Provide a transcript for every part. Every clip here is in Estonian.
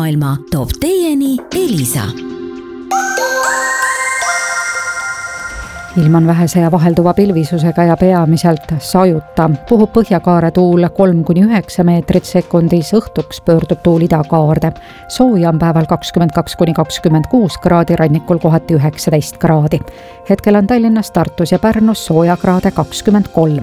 automaailma toob teieni Elisa. Ilm on vähese ja vahelduva pilvisusega ja peamiselt sajuta. Puhub põhjakaare tuul 3-9 meetrit sekundis, õhtuks pöördub tuul idakaarde. Sooja on päeval 22-26 kraadi, rannikul kohati 19 kraadi. Hetkel on Tallinnas, Tartus ja Pärnus sooja kraade 23.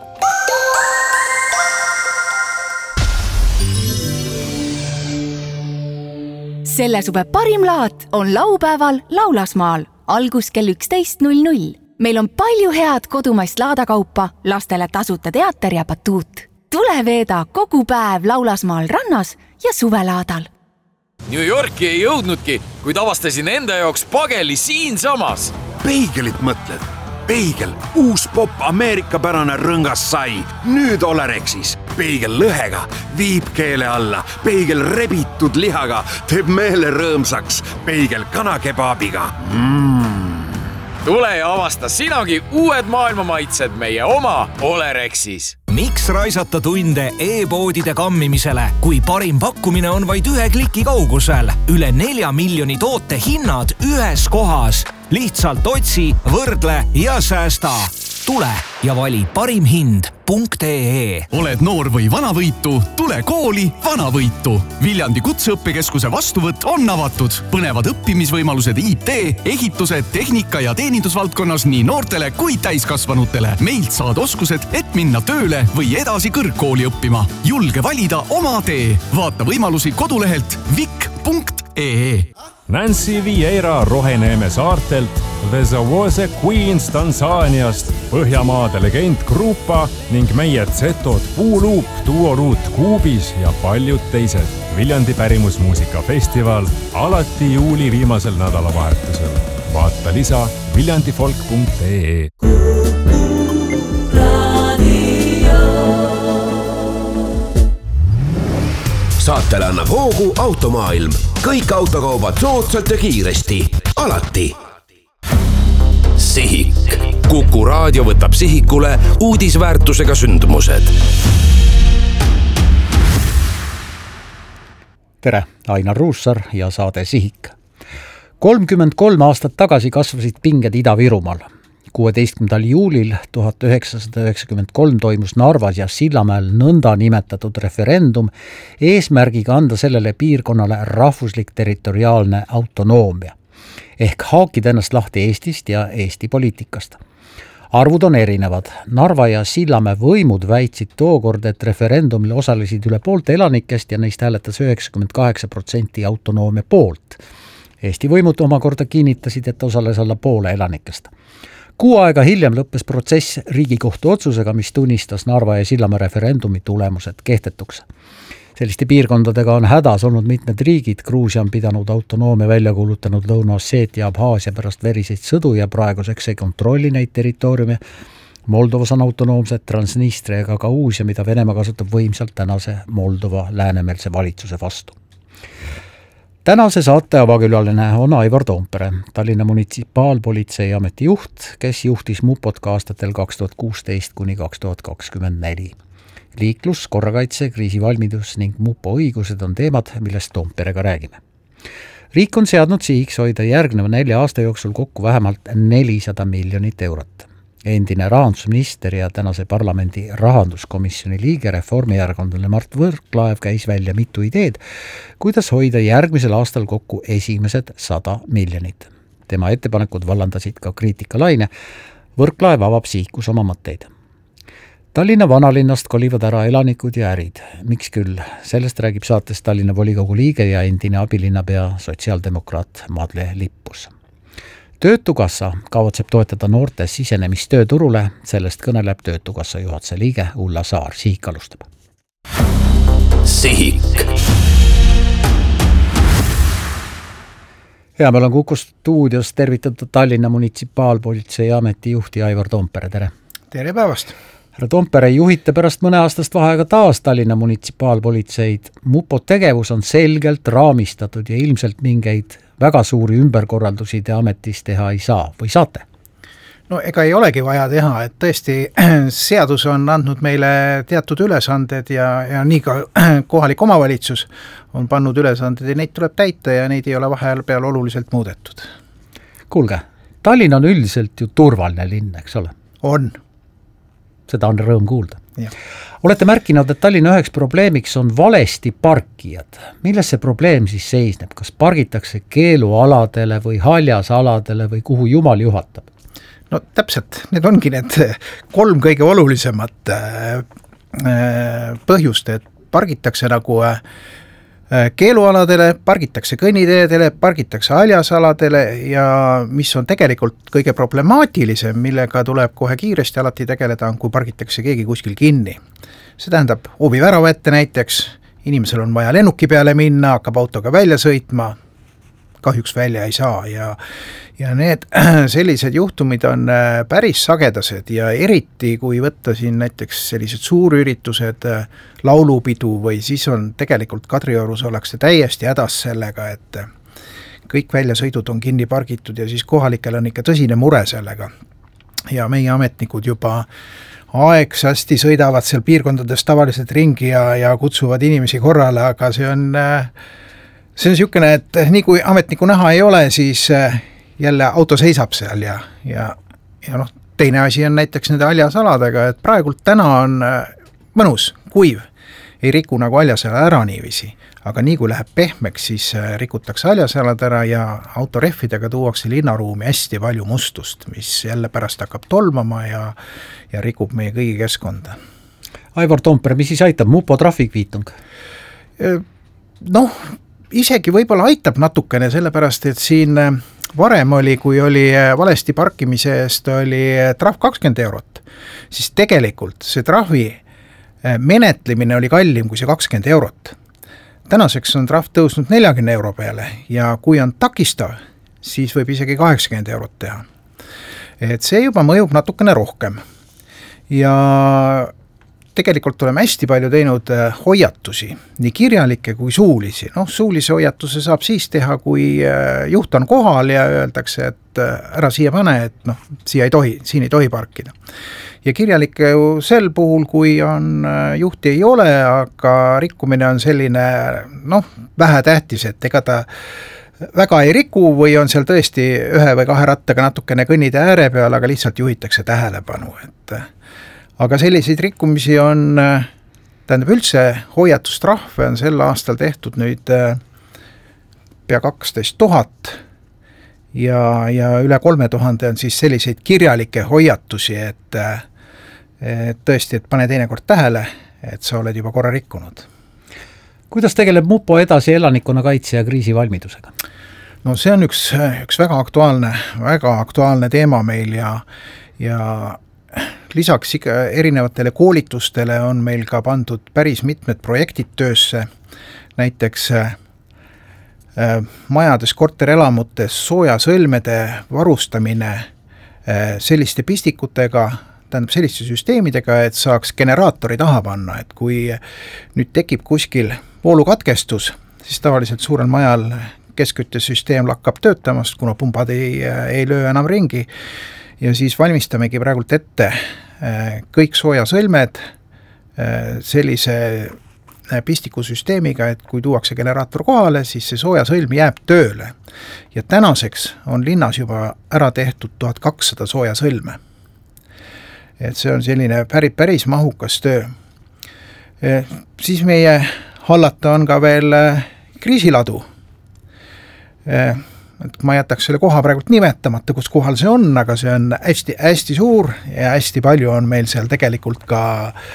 Selle suve parim laat on laupäeval Laulasmaal, algus kell 11.00. Meil on palju head kodumaist laadakaupa, lastele tasuta teater ja batuut. Tule veeda kogu päev Laulasmaal rannas ja suvelaadal. New Yorki ei jõudnudki, kuid avastasin enda jaoks pageli siinsamas. Peigelit mõtled? Peigel, uus pop ameerikapärane rõngas sai. Nüüd Olerexis. Peigel lõhega, viib keele alla. Peigel rebitud lihaga, teeb meele rõõmsaks. Peigel kanakebaabiga. Tule ja avasta sinagi uued maailmamaitsed meie oma Olerexis. Miks raisata tunde e-poodide kammimisele, kui parim pakkumine on vaid 1 kliki kaugusel? Üle 4 miljoni toote hinnad ühes kohas. Lihtsalt otsi, võrdle ja säästa. Tule ja vali parimhind.ee. Oled noor või vanavõitu? Tule kooli Vanavõitu. Viljandi kutseõppekeskuse vastuvõtt on avatud. Põnevad õppimisvõimalused IT, ehitused, tehnika ja teenindusvaldkonnas nii noortele kui täiskasvanutele. Meilt saad oskused, et minna tööle või edasi kõrgkooli õppima. Julge valida oma tee. Vaata võimalusi kodulehelt vik.ee. Nancy Vieira Roheneeme saartelt, The Zawose Queens Tansaaniast, Põhjamaade legend Grupa ning meie Zetod Puuluup, Duoluut Kuubis ja paljud teised. Viljandi pärimusmuusikafestival alati juuli viimasel nädalavahetusel. Vaata lisa viljandifolk.ee. Saatele annab hoogu Automaailm. Kõik autokaubad soodsalt ja kiiresti. Alati. Sihik. Kuku raadio võtab sihikule uudisväärtusega sündmused. Tere, Ainar Ruussaar ja saade Sihik. 33 aastat tagasi kasvasid pinged Ida-Virumaal. 16. juulil 1993 toimus Narvas ja Sillamäel nõnda nimetatud referendum eesmärgiga anda sellele piirkonnale rahvuslik territoriaalne autonoomia ehk haakida ennast lahti Eestist ja Eesti poliitikast. Arvud on erinevad. Narva ja Sillamäe võimud väitsid tookord, et referendumil osalesid üle poolt elanikest ja neist hääletas 98% autonoomia poolt. Eesti võimud omakorda kinnitasid, et osales alla poole elanikest. 6 aega hiljem lõppes protsess Riigikohtu otsusega, mis tunnistas Narva ja Sillamäe referendumi tulemused kehtetuks. Selliste piirkondadega on hädas olnud mitmed riigid. Gruusia on pidanud autonoomia välja kuulutanud Lõuna-Osseetia ja Abhaasia pärast veriseid sõdu ja praeguseks ei kontrolli neid territooriume. Moldovas on autonoomsed Transnistria ega Gagauzia, mida Venemaa kasutab võimsalt tänase Moldova läänemeelse valitsuse vastu. Tänase saate avakülaline on Aivar Toompere, Tallinna munitsipaalpolitsei ameti juht, kes juhtis mupot ka aastatel 2016–2024. Liiklus, korrakaitse, kriisivalmidus ning mupo õigused on teemad, millest Toomperega räägime. Riik on seadnud sihiks hoida järgneva 4 aasta jooksul kokku vähemalt 400 miljonit eurot. Endine rahandusminister ja tänase parlamendi rahanduskomisjoni liige reformierakondlane Mart Võrklaev käis välja mitu ideed, kuidas hoida järgmisel aastal kokku esimesed 100 miljonit. Tema ettepanekud vallandasid ka kriitikalaine. Võrklaev avab sihikus oma mõtteid. Tallinna vanalinnast kolivad ära elanikud ja ärid. Miks küll? Sellest räägib saates Tallinna volikogu liige ja endine abilinnapea sotsiaaldemokraat Madle Lippus. Töötukassa kavatseb toetada noorte sisenemist tööturule, sellest kõneleb Töötukassa juhatuse liige Ulla Saar. Sihik alustab. Sihik. Ja meil on Kuku stuudios tervitatud Tallinna munitsipaalpolitsei ameti juhti Aivar Toompere. Tere! Tere päevast! Härra Toompere, juhite pärast mõne aastast vaheaega taas Tallinna munitsipaalpolitseid. Mupo tegevus on selgelt raamistatud ja ilmselt mingeid väga suuri ümberkorraldusi te ametis teha ei saa või saate? No ega ei olegi vaja teha, et tõesti seadus on andnud meile teatud ülesanded ja nii ka kohalik omavalitsus on pannud ülesanded ja neid tuleb täita ja neid ei ole vahepeal oluliselt muudetud. Kuulge, Tallinn on üldiselt ju turvaline linn, eks ole? On. Seda on rõõm kuulda. Ja. Olete märkinud, et Tallinna üheks probleemiks on valesti parkijad. Milles see probleem siis seisneb? Kas pargitakse keelualadele või haljasaladele või kuhu jumal juhatab? No täpselt, need ongi need 3 kõige olulisemat põhjust, et pargitakse nagu keelualadele, pargitakse kõnniteedele, pargitakse haljasaladele ja mis on tegelikult kõige problemaatilisem, millega tuleb kohe kiiresti alati tegeleda, on kui pargitakse keegi kuskil kinni. See tähendab hobivärava ette näiteks, inimesel on vaja lennuki peale minna, hakkab autoga välja sõitma, kahjuks välja ei saa ja need sellised juhtumid on päris sagedased ja eriti kui võtta siin näiteks sellised suurüritused, laulupidu või siis on tegelikult Kadriorus ollakse täiesti hädas sellega, et kõik väljasõidud on kinni pargitud ja siis kohalikel on ikka tõsine mure sellega. Ja meie ametnikud juba aegsasti sõidavad seal piirkondades tavaliselt ringi ja kutsuvad inimesi korrale, aga see on niisugune, et nii kui ametniku näha ei ole, siis jälle auto seisab seal ja noh, teine asi on näiteks nende haljasaladega, et praegult täna on mõnus, kuiv, ei riku nagu haljasala ära niiviisi, aga nii kui läheb pehmeks, siis rikutakse haljasalad ära ja autorehvidega tuuakse linnaruumi hästi palju mustust, mis jälle pärast hakkab tolmama ja rikub meie kõigi keskkonda. Aivar Toompere, mis siis aitab, mupo trahvikviitung? Noh, isegi võib-olla aitab natukene, sellepärast et siin varem oli, kui oli valesti parkimise eest, oli trahv 20 €, siis tegelikult see trahvi menetlemine oli kallim kui see 20 €. Tänaseks on trahv tõusnud 40 € peale ja kui on takistav, siis võib isegi 80 € teha. Et see juba mõjub natukene rohkem ja tegelikult oleme hästi palju teinud hoiatusi, nii kirjalikke kui suulisi. Noh, suulise hoiatuse saab siis teha, kui juht on kohal ja öeldakse, et ära siia pane, et noh, siin ei tohi parkida. Ja kirjalikke ju sel puhul, kui on juhti ei ole, aga rikkumine on selline, noh, vähe tähtis, et ega ta väga ei riku või on seal tõesti 1 või 2 rattaga natukene kõnnide ääre peal, aga lihtsalt juhitakse tähelepanu, et aga selliseid rikkumisi on, tähendab üldse hoiatustrahve on sel aastal tehtud nüüd pea 12 000 ja üle 3000 on siis selliseid kirjalikke hoiatusi, et tõesti, et pane teinekord tähele, et sa oled juba korra rikkunud. Kuidas tegeleb mupo edasi elanikkonnakaitse ja kriisivalmidusega? No see on üks väga aktuaalne teema meil ja lisaks erinevatele koolitustele on meil ka pandud päris mitmed projektid töösse, näiteks majades, korterelamutes soojasõlmede varustamine selliste pistikutega, tähendab selliste süsteemidega, et saaks generaatori taha panna, et kui nüüd tekib kuskil voolukatkestus, siis tavaliselt suurel majal keskküttesüsteem lakkab töötamast, kuna pumbad ei löö enam ringi ja siis valmistamegi praegult ette kõik soojasõlmed sellise pistikusüsteemiga, et kui tuuakse generaator kohale, siis see soojasõlm jääb tööle. Ja tänaseks on linnas juba ära tehtud 1200 soojasõlme. Et see on selline päris mahukas töö. Siis meie hallata on ka veel kriisiladu. Et ma jätaks selle koha praegult nimetamata, kus kohal see on, aga see on hästi suur ja hästi palju on meil seal tegelikult ka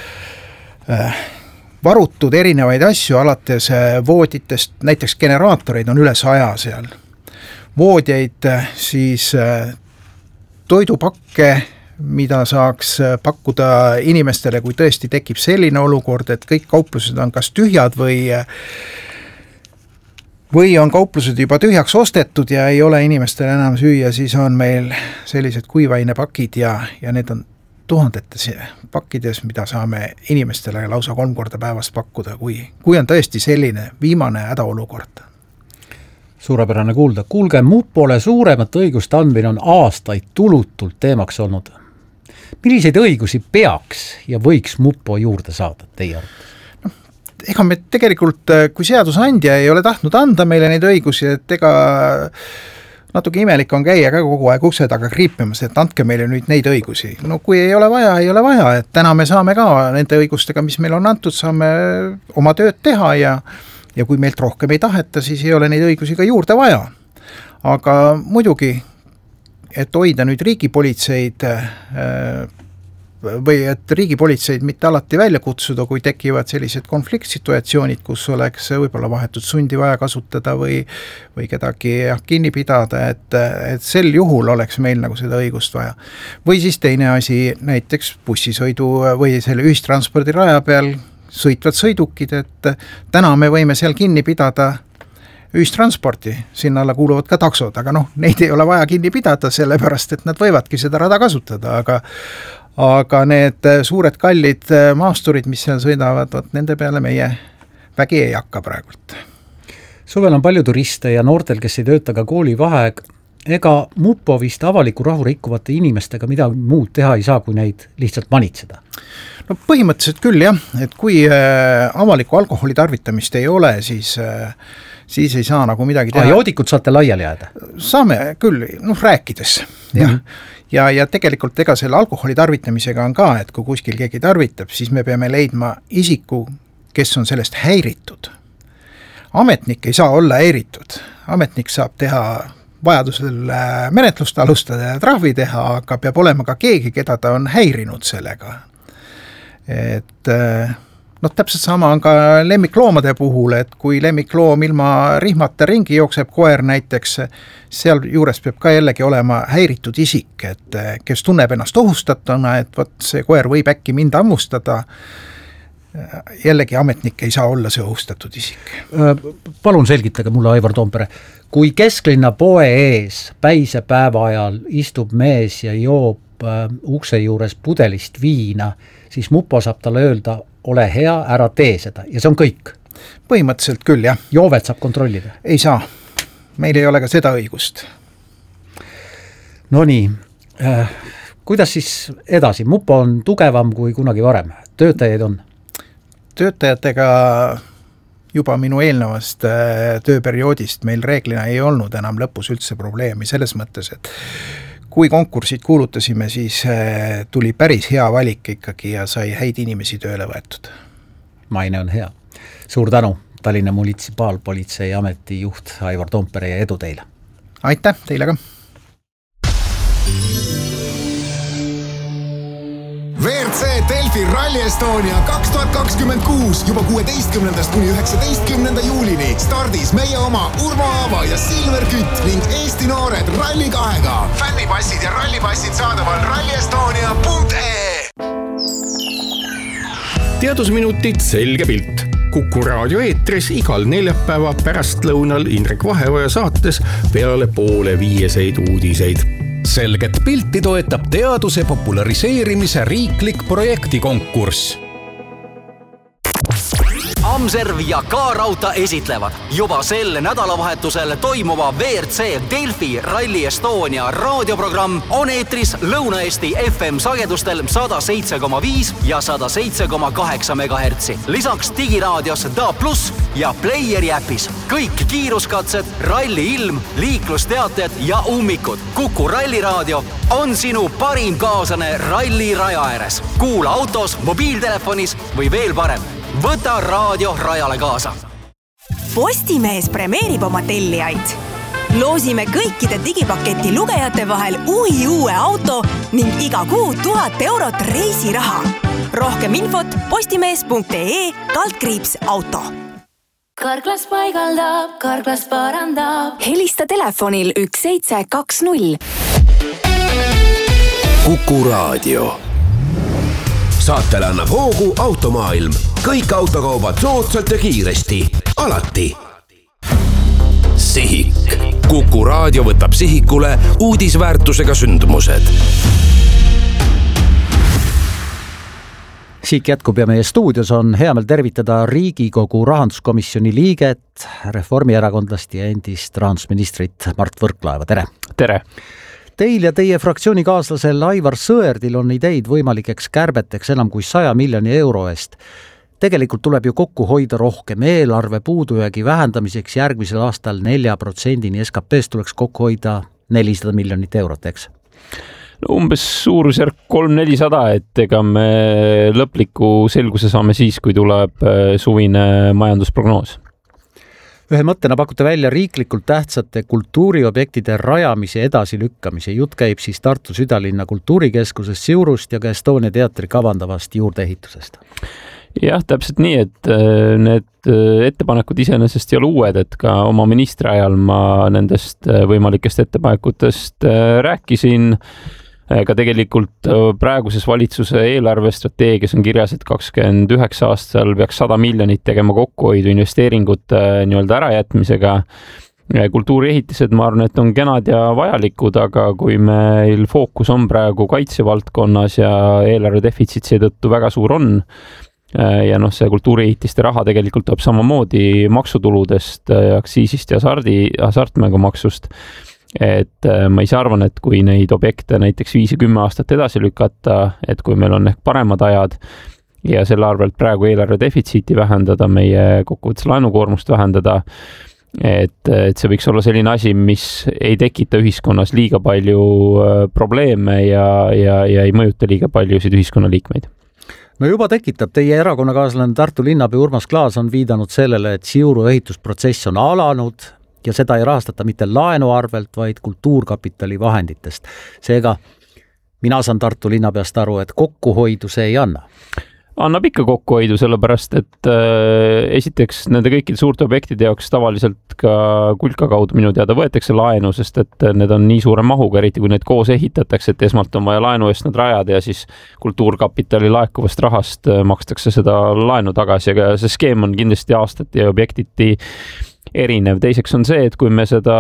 varutud erinevaid asju, alates vooditest, näiteks generaatoreid on üle 100 seal. Voodjaid, siis toidupakke, mida saaks pakkuda inimestele, kui tõesti tekib selline olukord, et kõik kauplused on kas tühjad või on kauplused juba tühjaks ostetud ja ei ole inimestel enam süüa, siis on meil sellised kuivainepakid ja need on tuhandetes pakkides, mida saame inimestele lausa 3 korda päevas pakkuda, kui on tõesti selline viimane hädaolukord. Suurepärane kuulda. Kuulge, Mupole suuremat õigust andmine on aastaid tulutult teemaks olnud. Milliseid õigusi peaks ja võiks Mupo juurde saada teie arvates? Ega me tegelikult, kui seadusandja ei ole tahtnud anda meile neid õigusi, et ega natuke imelik on käia ka kogu aeg ukse taga kriipimas, et andke meile nüüd neid õigusi. No kui ei ole vaja, et täna me saame ka nende õigustega, mis meil on antud, saame oma tööd teha ja kui meilt rohkem ei taheta, siis ei ole neid õigusi ka juurde vaja. Aga muidugi, et hoida nüüd riigipolitseid või et riigipolitseid mitte alati välja kutsuda, kui tekivad sellised konfliktsituatsioonid, kus oleks võib-olla vahetut sundi vaja kasutada või kedagi kinni pidada, et sel juhul oleks meil nagu seda õigust vaja. Või siis teine asi, näiteks bussisõidu või selle ühistranspordi raja peal sõitvad sõidukid, et täna me võime seal kinni pidada ühistransporti, sinna alla kuuluvad ka taksod, aga neid ei ole vaja kinni pidada, sellepärast et nad võivadki seda rada kasutada, aga need suured kallid maasturid, mis seal sõidavad, nende peale meie vägi ei hakka praegult. Suvel on palju turiste ja noortel, kes ei tööta ka koolivaheaeg, ega Mupo vist avaliku rahu rikkuvate inimestega midagi muud teha ei saa, kui neid lihtsalt manitseda? No põhimõtteliselt küll jah, et kui avaliku alkoholi tarvitamist ei ole, siis ei saa nagu midagi teha. Joodikud saate laiali jääda? Saame küll, rääkides. Ja tegelikult ega selle alkoholi tarvitamisega on ka, et kui kuskil keegi tarvitab, siis me peame leidma isiku, kes on sellest häiritud. Ametnik ei saa olla häiritud. Ametnik saab teha vajadusel menetlust alustada ja trahvi teha, aga peab olema ka keegi, keda ta on häirinud sellega. Et täpselt sama on ka lemmikloomade puhul, et kui lemmikloom ilma rihmata ringi jookseb koer näiteks, seal juures peab ka jällegi olema häiritud isik, et kes tunneb ennast ohustatuna, et see koer võib äkki mind ammustada. Jällegi ametnik ei saa olla see ohustatud isik. Palun selgitage mulle, Aivar Toompere, kui kesklinna poe ees päise päeva ajal istub mees ja joob ukse juures pudelist viina, siis Mupo saab talle öelda, ole hea, ära tee seda ja see on kõik. Põhimõtteliselt küll, jah. Joovet saab kontrollida? Ei saa. Meil ei ole ka seda õigust. No nii, kuidas siis edasi? Mupo on tugevam kui kunagi varem. Töötajaid on? Töötajatega juba minu eelnevast tööperioodist meil reeglina ei olnud enam lõpus üldse probleemi selles mõttes, et kui konkursid kuulutasime, siis tuli päris hea valik ikkagi ja sai häid inimesi tööle võetud. Maine on hea. Suur tänu, Tallinna munitsipaalpolitsei ameti juht Aivar Toompere ja edu teile. Aitäh, teile ka. WRC Delfi Rally Estonia 2026 juba 16. kuni 19. juulini stardis meie oma Urmo Aava ja Silver Kütt ning Eesti noored Rally 2-ga. Fännipassid ja rallipassid saadaval rallyestonia.ee. Teadusminutid selge pilt. Kuku raadio eetris igal neljapäeva pärastlõunal Indrek Vaheoja saates peale 4:30 uudiseid. Selget pilti toetab teaduse populariseerimise riiklik projektikonkurss. Amserv ja K-Rauta esitlevad juba sel nädalavahetusel toimuva WRC Delfi Rally Estonia raadioprogramm on eetris Lõuna-Eesti FM sagedustel 107,5 ja 107,8 MHz. Lisaks digiraadios DA+ ja Playeri äpis. Kõik kiiruskatsed, ralli ilm, liiklusteated ja ummikud. Kuku ralliraadio on sinu parim kaaslane ralli raja ääres. Kuula autos, mobiiltelefonis või veel parem. Võta raadio rajale kaasa. Postimees premeerib oma tellijaid. Loosime kõikide digipaketi lugejate vahel uue auto ning iga kuu 1000 eurot reisiraha. Rohkem infot postimees.ee/auto. Karklas paigaldab, Karklas parandab. Helista telefonil 1720. Kuku raadio. Saatele annab hoogu Automaailm. Kõik autokaubad soodsalt ja kiiresti. Alati. Sihik. Kuku raadio võtab sihikule uudisväärtusega sündmused. Sihik jätkub ja meie stuudios on hea meel tervitada Riigikogu rahanduskomisjoni liiget, reformierakondlast ja endist rahandusministrit Mart Võrklaeva. Tere! Tere! Teil ja teie fraktsioonikaaslasel Aivar Sõerdil on ideid võimalikeks kärbeteks enam kui 100 miljoni euro eest. Tegelikult tuleb ju kokku hoida rohkem. Eelarve puudujäägi vähendamiseks järgmisel aastal 4%-ni SKP-st tuleks kokku hoida 400 miljonit eurot, eks? No, umbes suurusjärk 300-400, et ega me lõpliku selguse saame siis, kui tuleb suvine majandusprognoos. Ühe mõttena pakute välja riiklikult tähtsate kultuuriobjektide rajamise edasilükkamise. Jutt käib siis Tartu südalinna kultuurikeskusest, Siurust ja ka Estonia teatri kavandavast juurdeehitusest. Jah, täpselt nii, et need ettepanekud iseenesest ei ole uued, et ka oma ministri ajal ma nendest võimalikest ettepanekutest rääkisin. Ka tegelikult praeguses valitsuse eelarvestrateegias on kirjas, et 29 aastal peaks 100 miljonit tegema kokkuhoidu investeeringute nii-öelda ärajätmisega. Kultuuriehitised, ma arvan, et on kenad ja vajalikud, aga kui meil fookus on praegu kaitsevaldkonnas ja eelarve defitsiit seetõttu väga suur on, ja see kultuuriehitiste raha tegelikult tuleb samamoodi maksutuludest, aktsiisist ja hasartmängumaksust, et ma ise arvan, et kui neid objekte näiteks 5 ja 10 aastat edasi lükata, et kui meil on ehk paremad ajad ja selle arvelt praegu eelarve defitsiiti vähendada, meie kokkuvõttes laenukoormust vähendada, et see võiks olla selline asi, mis ei tekita ühiskonnas liiga palju probleeme ja ei mõjuta liiga paljusid ühiskonnaliikmeid. No juba tekitab. Teie erakonnakaaslane Tartu linnapea Urmas Klaas on viidanud sellele, et Siuru ehitusprotsess on alanud ja seda ei rahastata mitte laenu arvelt, vaid kultuurkapitali vahenditest. Seega mina saan Tartu linnapeast aru, et kokkuhoidu see ei anna. Annab ikka kokkuhoidu, sellepärast, et esiteks nende kõikide suurte objektide jaoks tavaliselt ka kulka kaudu minu teada võetakse laenu, sest et need on nii suure mahuga, eriti kui need koos ehitatakse, et esmalt on vaja laenu eest need rajada ja siis kultuurkapitali laekuvast rahast makstakse seda laenu tagasi, aga see skeem on kindlasti aastati ja objektiti erinev. Teiseks on see, et kui me seda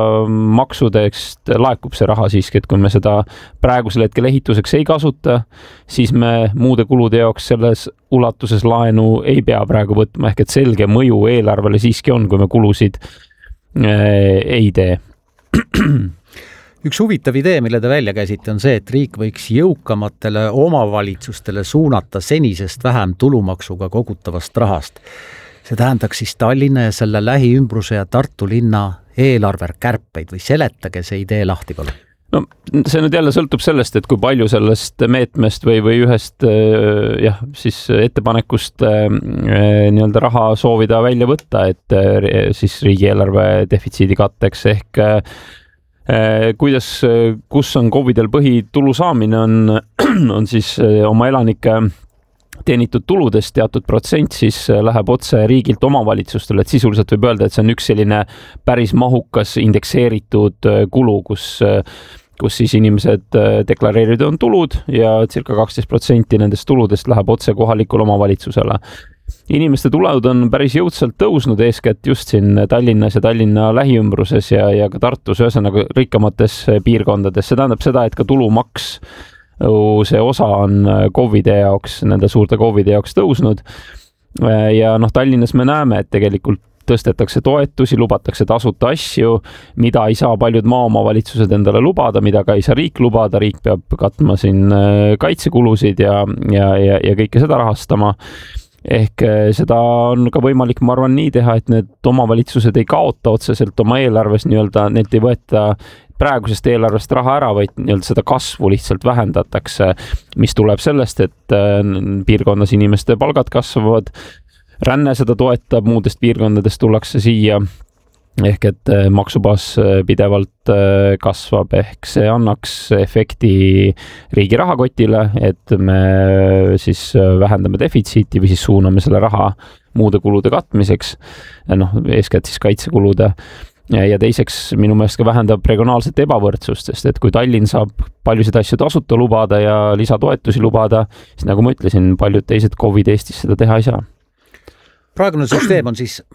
maksudest laekub see raha siiski, et kui me seda praegusel hetkel ehituseks ei kasuta, siis me muude kulude jaoks selles ulatuses laenu ei pea praegu võtma, ehk et selge mõju eelarvele siiski on, kui me kulusid ei tee. Üks huvitav idee, mille te välja käsite, on see, et riik võiks jõukamatele omavalitsustele suunata senisest vähem tulumaksuga kogutavast rahast. See tähendaks siis Tallinna ja selle lähiümbruse ja Tartu linna eelarverkärpeid või seletage see idee lahti, palun? No see nüüd jälle sõltub sellest, et kui palju sellest meetmest või ühest siis ettepanekust nii-öelda raha soovida välja võtta, et siis riigieelarve defitsiidi katteks ehk kus on KOV-idel põhitulu saamine on siis oma elanike teenitud tuludest teatud protsent siis läheb otse riigilt omavalitsustele, et sisuliselt võib öelda, et see on üks selline päris mahukas indekseeritud kulu, kus siis inimesed deklareerivad on tulud ja circa 12% nendest tuludest läheb otse kohalikule omavalitsusele. Inimeste tulud on päris jõudsalt tõusnud, eeskätt just siin Tallinnas ja Tallinna lähiümbruses ja ka Tartus, ühesõnaga rikkamates piirkondades. See tähendab seda, et ka tulumaks see osa on KOV-ide jaoks, nende suurte KOV-ide jaoks tõusnud ja Tallinnas me näeme, et tegelikult tõstetakse toetusi, lubatakse tasuta asju, mida ei saa paljud maaomavalitsused endale lubada, mida ka ei saa riik lubada, riik peab katma siin kaitsekulusid ja kõike seda rahastama. Ehk seda on ka võimalik, ma arvan, nii teha, et need omavalitsused ei kaota otseselt oma eelarves nii-öelda, neilt ei võeta praegusest eelarvest raha ära, vaid nii-öelda seda kasvu lihtsalt vähendatakse, mis tuleb sellest, et piirkonnas inimeste palgad kasvavad, ränne seda toetab, muudest piirkondadest tullakse siia, ehk et maksubaas pidevalt kasvab, ehk see annaks efekti riigi rahakotile, et me siis vähendame defitsiiti või siis suuname selle raha muude kulude katmiseks, eeskätt siis kaitsekulude. Ja teiseks minu meelest ka vähendab regionaalset ebavõrdsust, sest et kui Tallinn saab paljusid asju tasuta lubada ja lisatoetusi lubada, siis nagu ma ütlesin, paljud teised KOV-id Eestis seda teha ei saa. Praegune süsteem on siis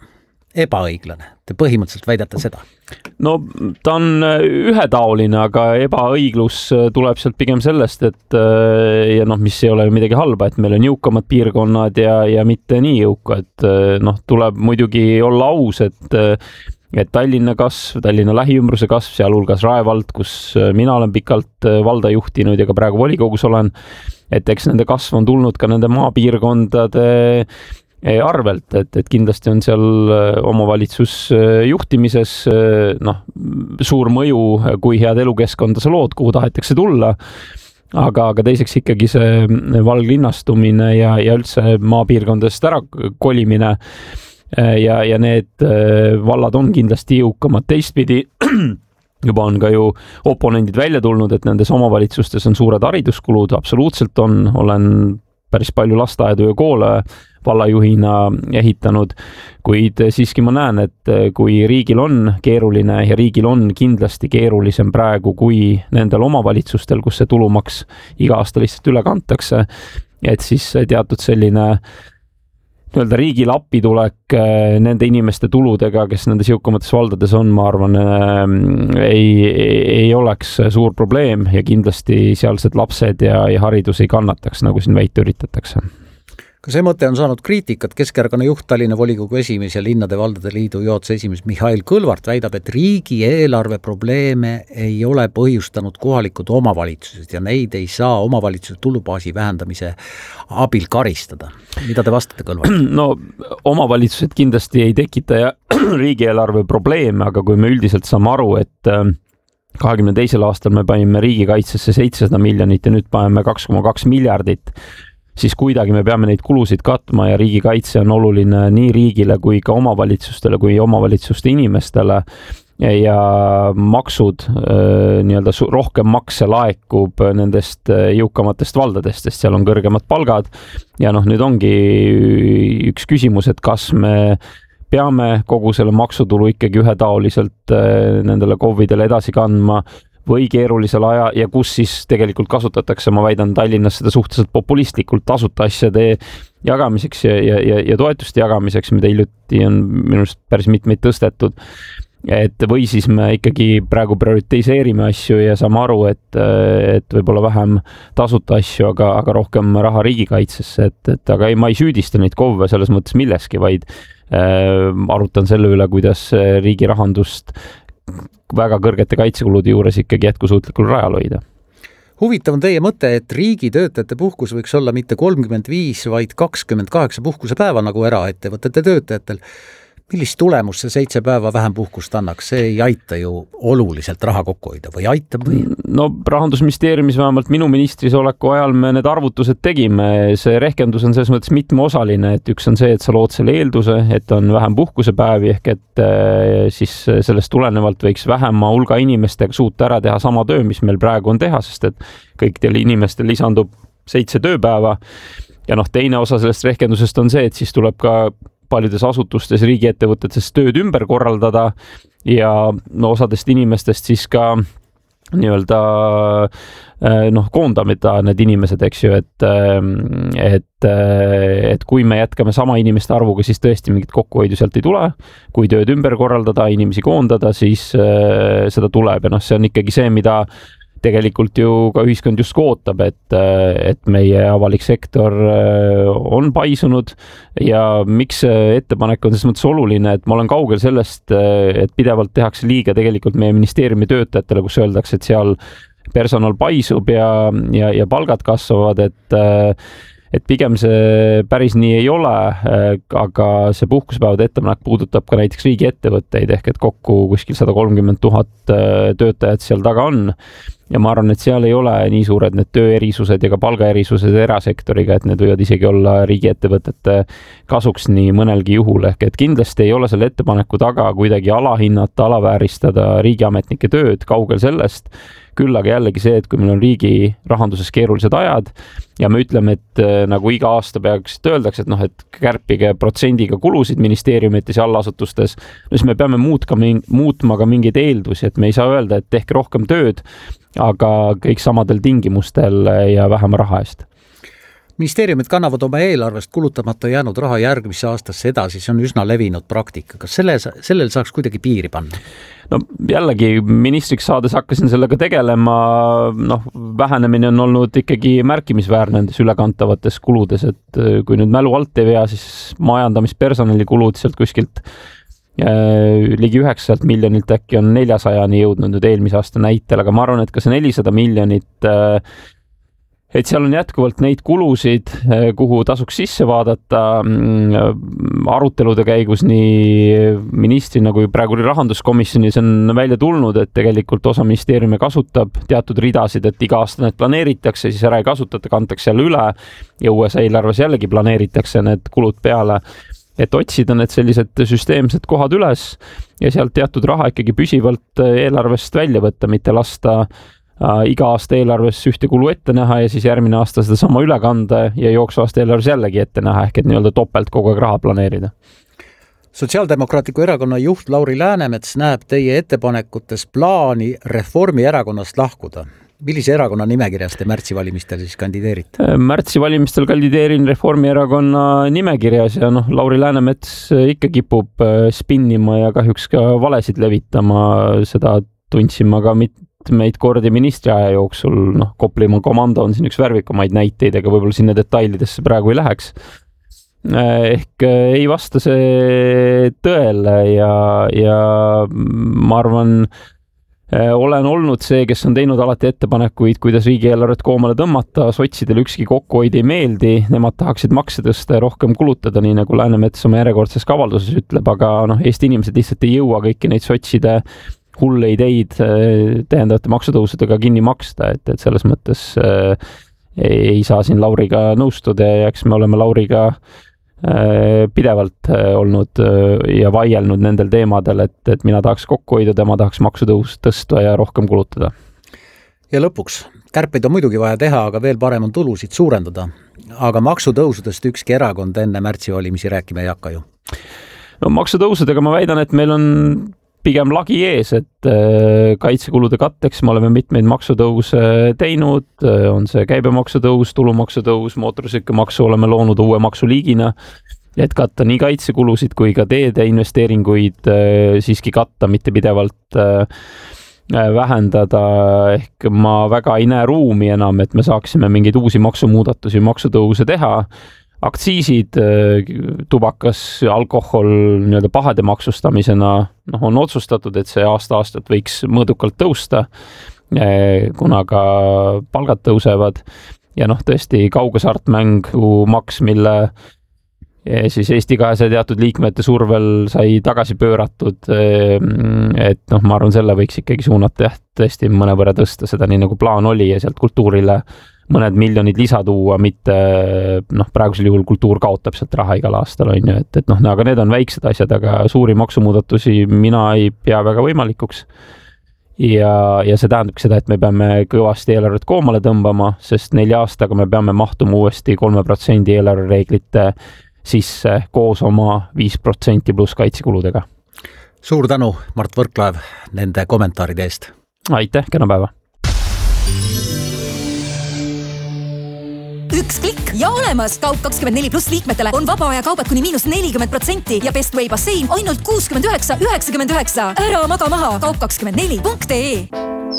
ebaõiglane? Te põhimõtteliselt väidate seda? No ta on ühetaoline, aga ebaõiglus tuleb sealt pigem sellest, et ja noh, mis ei ole midagi halba, et meil on jõukamad piirkonnad ja mitte nii jõukad. Noh, tuleb muidugi olla aus, et Tallinna kasv, Tallinna lähiümbruse kasv, sealhulgas Rae vald, kus mina olen pikalt valda juhtinud ja ka praegu volikogus olen, et eks nende kasv on tulnud ka nende maapiirkondade arvelt, et kindlasti on seal omavalitsus juhtimises suur mõju, kui head elukeskkonda sa lood, kuhu tahetakse tulla, aga teiseks ikkagi see valglinnastumine ja üldse maapiirkondadest ära kolimine ja need vallad on kindlasti jõukamad. Teistpidi juba on ka ju oponendid välja tulnud, et nendes omavalitsustes on suured hariduskulud, absoluutselt olen päris palju lasteaedu ja koole vallajuhina ehitanud, kuid siiski ma näen, et kui riigil on keeruline ja riigil on kindlasti keerulisem praegu kui nendel omavalitsustel, kus see tulumaks iga aasta lihtsalt üle kantakse, et siis teatud selline nii-öelda riigile appitulek nende inimeste tuludega, kes nendes jõukamates valdades on, ma arvan, ei oleks suur probleem ja kindlasti sealsed lapsed ja haridus ei kannataks, nagu siin väita üritatakse. Ka see mõte on saanud kriitikat. Keskerakonna juht, Tallinna volikogu esimees ja Linnade valdade liidu juhatuse esimees Mihhail Kõlvart väidab, et riigieelarve probleeme ei ole põhjustanud kohalikud omavalitsused ja neid ei saa omavalitsuse tulubaasi vähendamise abil karistada. Mida te vastate, Kõlvart? No omavalitsused kindlasti ei tekita riigieelarve probleeme, aga kui me üldiselt saame aru, et 22. aastal me panime riigikaitsesse 700 miljonit ja nüüd paneme 2,2 miljardit, siis kuidagi me peame neid kulusid katma ja riigikaitse on oluline nii riigile kui ka omavalitsustele kui omavalitsuste inimestele ja maksud, nii-öelda rohkem makse laekub nendest jõukamatest valdadest, sest seal on kõrgemad palgad ja nüüd ongi üks küsimus, et kas me peame kogu selle maksutulu ikkagi ühetaoliselt nendele KOV-idele edasi kandma või keerulisel aja ja kus siis tegelikult kasutatakse, ma väidan, Tallinnas seda suhteliselt populistlikult tasuta asjade jagamiseks ja toetuste jagamiseks, mida hiljuti on minu arust päris mitmeid tõstetud. Et või siis me ikkagi praegu prioritiseerime asju ja saame aru, et võib-olla vähem tasuta asju, aga rohkem raha riigikaitsesse, aga ma ei süüdista neid KOV-e selles mõttes milleski, vaid arutan selle üle, kuidas riigi rahandust väga kõrgete kaitsekulude juures ikkagi jätkusuutlikul rajal hoida. Huvitav on teie mõte, et riigi töötajate puhkus võiks olla mitte 35, vaid 28 puhkusepäeva nagu eraettevõtete töötajatel. Millist tulemust see 7 päeva vähem puhkust annaks? See ei aita ju oluliselt raha kokku hoida või aitab või? No Rahandusministeeriumis vähemalt minu ministris oleku ajal me need arvutused tegime. See rehkendus on selles mõttes mitmeosaline, et üks on see, et sa lood selle eelduse, et on vähem puhkusepäevi ehk et siis sellest tulenevalt võiks vähema hulga inimestega suuta ära teha sama töö, mis meil praegu on teha, sest et kõikidel inimestel lisandub 7 tööpäeva ja teine osa sellest rehkendusest on see, et siis tuleb ka paljudes asutustes, riigiettevõtetes tööd ümber korraldada ja osadest inimestest siis ka nii-öelda koondamida need inimesed, eks ju, et kui me jätkame sama inimeste arvuga, siis tõesti mingit kokkuhoidu sealt ei tule. Kui tööd ümber korraldada, inimesi koondada, siis seda tuleb ja see on ikkagi see, mida tegelikult ju ka ühiskond just ootab, et meie avalik sektor on paisunud ja miks see ettepanek on selles mõttes oluline, et ma olen kaugel sellest, et pidevalt tehakse liiga tegelikult meie ministeeriumi töötajatele, kus öeldakse, et seal personal paisub ja palgad kasvavad, et pigem see päris nii ei ole, aga see puhkusepäevade ettepanek puudutab ka näiteks riigiettevõtteid ehk et kokku kuskil 130 000 töötajat seal taga on. Ja ma arvan, et seal ei ole nii suured need tööerisused ja ka palgaerisused erasektoriga, et need võivad isegi olla riigiettevõtete kasuks nii mõnelgi juhul. Ehk et kindlasti ei ole selle ettepaneku taga kuidagi alahinnata, alavääristada riigiametnike tööd, kaugel sellest. Küll aga jällegi see, et kui meil on riigi rahanduses keerulised ajad ja me ütleme, et nagu iga aasta peaks öeldakse, et kärpige protsendiga kulusid ministeeriumites ja allasutustes, siis me peame muutma ka mingeid eeldusi, et me ei saa öelda, et tehke rohkem tööd, aga kõik samadel tingimustel ja vähema raha eest. Ministeeriumid kannavad oma eelarvest kulutamata jäänud raha järgmisse aastasse edasi, see on üsna levinud praktika. Kas sellel saaks kuidagi piiri panna? No jällegi ministriks saades hakkasin sellega tegelema, vähenemine on olnud ikkagi märkimisväärne nendes ülekantavates kuludes, et kui nüüd mälu alt ei vea, siis majandamispersonali kulud sealt kuskilt ligi 900 miljonilt äkki on 400-ni jõudnud nüüd eelmise aasta näitel, aga ma arvan, et ka see 400 miljonit, et seal on jätkuvalt neid kulusid, kuhu tasuks sisse vaadata arutelude käigus nii ministrina kui praegu rahanduskomisjonis on välja tulnud, et tegelikult osa ministeeriume kasutab teatud ridasid, et iga aasta need planeeritakse, siis ära ei kasutata, kantakse jälle üle ja uues eelarves jällegi planeeritakse need kulud peale, et otsida need sellised süsteemsed kohad üles ja sealt teatud raha ikkagi püsivalt eelarvest välja võtta, mitte lasta iga aasta eelarves ühte kulu ette näha ja siis järgmine aasta seda sama üle kanda ja jooksu aasta eelarves jällegi ette näha, ehk et nii-öelda topelt kogu aeg raha planeerida. Sotsiaaldemokraatliku erakonna juht Lauri Läänemets näeb teie ettepanekutes plaani Reformierakonnast lahkuda. Millise erakonna nimekirjas te märtsivalimistel siis kandideerite? Märtsivalimistel kandideerin Reformierakonna nimekirjas ja Lauri Läänemets ikka kipub spinnima ja kahjuks ka valesid levitama, seda tundsime ka meid kordi ministri aja jooksul, Koplimaa komando on siin üks värvikumaid näiteid, aga võib-olla sinna detailidesse praegu ei läheks. Ehk ei vasta see tõele ja ma arvan, olen olnud see, kes on teinud alati ettepanekuid, kuidas riigieelarvet koomale tõmmata, sotsidele ükski kokkuhoid ei meeldi, nemad tahaksid makse tõsta ja rohkem kulutada, nii nagu Läänemets oma järjekordses kavalduses ütleb, aga Eesti inimesed lihtsalt ei jõua kõiki neid sotside hulle ideid tähendavate maksutõusudega kinni maksta, et selles mõttes ei saa siin Lauriga nõustuda ja eks me oleme Lauriga pidevalt olnud ja vaielnud nendel teemadel, et mina tahaks kokku hoida, tema tahaks maksutõus tõsta ja rohkem kulutada. Ja lõpuks, kärpeid on muidugi vaja teha, aga veel parem on tulusid suurendada. Aga maksutõusudest ükski erakond enne märtsivalimisi rääkima ei hakka ju. No maksutõusudega ma väidan, et meil on pigem lagi ees, et kaitsekulude katteks me oleme mitmeid maksutõuse teinud, on see käibemaksutõus, tulumaksutõus, mootorsõidukimaksu oleme loonud uue maksuliigina, et katta nii kaitsekulusid kui ka teede investeeringuid siiski katta, mitte pidevalt vähendada, ehk ma väga ei näe ruumi enam, et me saaksime mingeid uusi maksumuudatusi, maksutõuse teha. Aktsiisid, tubakas, alkohol nii-öelda pahade maksustamisena on otsustatud, et see aasta-aastat võiks mõõdukalt tõusta, kuna ka palgad tõusevad ja tõesti kaughasartmängu maks, mille siis Eesti 200 teatud liikmete survel sai tagasi pööratud, et ma arvan, selle võiks ikkagi suunata tõesti mõnevõrra tõsta seda nii nagu plaan oli ja sealt kultuurile mõned miljonid lisa tuua, mitte praegusel juhul kultuur kaotab sealt raha igal aastal, on ju, et aga need on väiksed asjad, aga suuri maksumuudatusi mina ei pea väga võimalikuks. Ja see tähendabki seda, et me peame kõvasti eelarvet koomale tõmbama, sest 4 aastaga me peame mahtuma uuesti 3% eelarvereeglite sisse koos oma 5% pluss kaitsekuludega. Suur tänu, Mart Võrklaev, nende kommentaaride eest. Aitäh, kena päeva. Üks klikk ja olemas! Kaup24 pluss liikmetele on vaba aja kaubad kuni -40% ja Best Way bassein ainult 69,99. Ära maga maha kaup24.ee.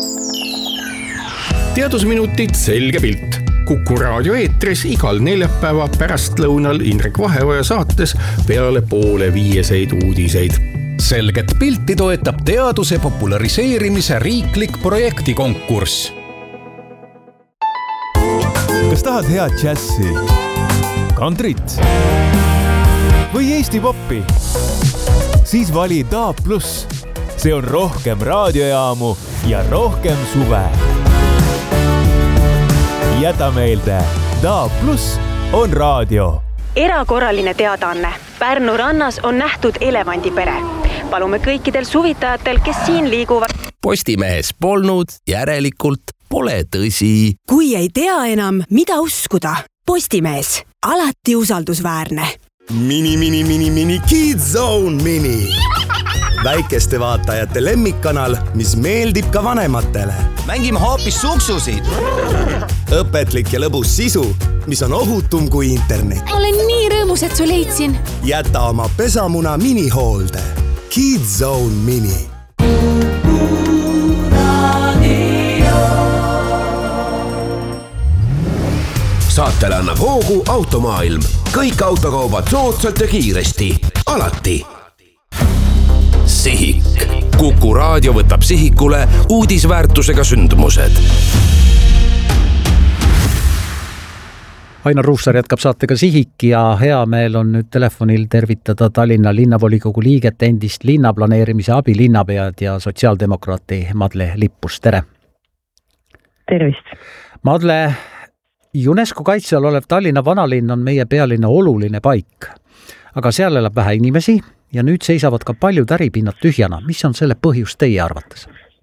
Teadusminutid selge pilt. Kuku raadio eetris igal neljapäeva pärastlõunal Indrek Vaheoja saates peale 4:30 uudiseid. Selget pilti toetab teaduse populariseerimise riiklik projektikonkurss. Kas tahad head džässi, kantrit või Eesti poppi? Siis vali DAB+. See on rohkem raadiojaamu ja rohkem suve. Jäta meelde, DAB+ on raadio. Erakorraline teadaanne. Pärnu rannas on nähtud elevandipere. Palume kõikidel suvitajatel, kes siin liiguvad. Postimehes polnud, järelikult pole tõsi. Kui ei tea enam, mida uskuda. Postimees, alati usaldusväärne. Mini Kids Zone Mini. väikeste vaatajate lemmikkanal, mis meeldib ka vanematele. Mängime hoopis suksusid. Õpetlik ja lõbus sisu, mis on ohutum kui internet. Olen nii rõõmus, et su leidsin. Jäta oma pesamuna minihoolde. Kids Zone Mini. Saatele annab hoogu Automaailm. Kõik autokaubad soodsalt ja kiiresti. Alati. Sihik. Kuku raadio võtab sihikule uudisväärtusega sündmused. Ainar Ruussaar jätkab saatega Sihik ja hea meel on nüüd telefonil tervitada Tallinna linnavolikogu liiget, endist linnaplaneerimise abilinnapead ja sotsiaaldemokraati Madle Lippus. Tere! Tervist! Madle, UNESCO kaitse all olev Tallinna vanalinn on meie pealinna oluline paik, aga seal elab vähe inimesi ja nüüd seisavad ka paljud äripinnad tühjana. Mis on selle põhjus teie arvates?